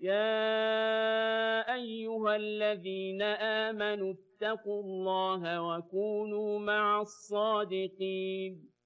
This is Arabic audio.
يَا أَيُّهَا الَّذِينَ آمَنُوا اتَّقُوا اللَّهَ وَكُونُوا مَعَ الصَّادِقِينَ